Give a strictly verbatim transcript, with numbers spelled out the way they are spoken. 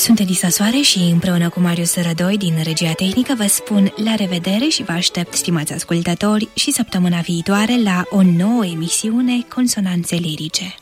Sunt Elisa Soare și împreună cu Marius Rădoi din Regia Tehnică vă spun la revedere și vă aștept, stimați ascultători, și săptămâna viitoare la o nouă emisiune Consonanțe Lirice.